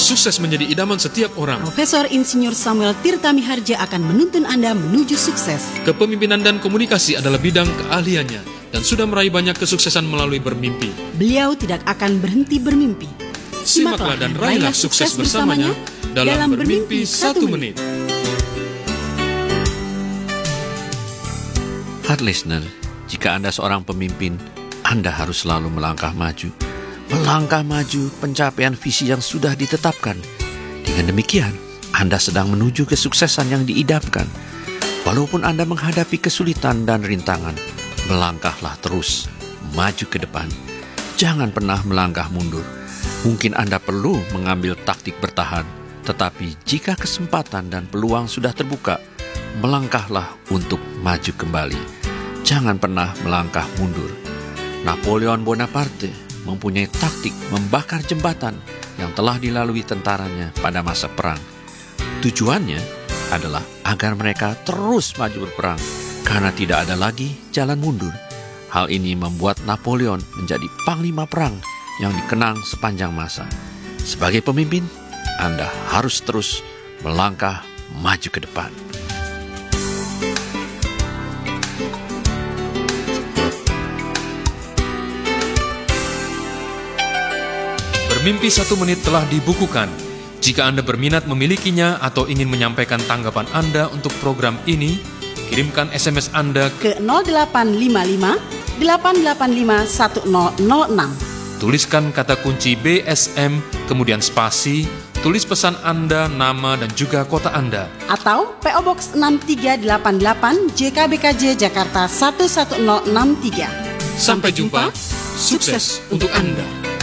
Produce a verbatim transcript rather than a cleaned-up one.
sukses menjadi idaman setiap orang. Profesor Insinyur Samuel Tirta Miharja akan menuntun Anda menuju sukses. Kepemimpinan dan komunikasi adalah bidang keahliannya dan sudah meraih banyak kesuksesan melalui bermimpi. Beliau tidak akan berhenti bermimpi. Simaklah dan raihlah sukses bersamanya dalam Bermimpi Satu Menit. Heart listener, jika Anda seorang pemimpin, Anda harus selalu melangkah maju. Melangkah maju pencapaian visi yang sudah ditetapkan. Dengan demikian, Anda sedang menuju kesuksesan yang diidamkan. Walaupun Anda menghadapi kesulitan dan rintangan, melangkahlah terus, maju ke depan. Jangan pernah melangkah mundur. Mungkin Anda perlu mengambil taktik bertahan, tetapi jika kesempatan dan peluang sudah terbuka, melangkahlah untuk maju kembali. Jangan pernah melangkah mundur. Napoleon Bonaparte mempunyai taktik membakar jembatan yang telah dilalui tentaranya pada masa perang. Tujuannya adalah agar mereka terus maju berperang karena tidak ada lagi jalan mundur. Hal ini membuat Napoleon menjadi panglima perang yang dikenang sepanjang masa. Sebagai pemimpin, Anda harus terus melangkah maju ke depan. Bermimpi Satu Menit telah dibukukan. Jika Anda berminat memilikinya atau ingin menyampaikan tanggapan Anda untuk program ini, kirimkan S M S Anda ke nol delapan lima lima delapan delapan lima satu nol nol enam. Tuliskan kata kunci B S M, kemudian spasi, tulis pesan Anda, nama dan juga kota Anda. Atau P O Box enam tiga delapan delapan J K B K J Jakarta satu satu nol enam tiga. Sampai jumpa, sukses untuk Anda.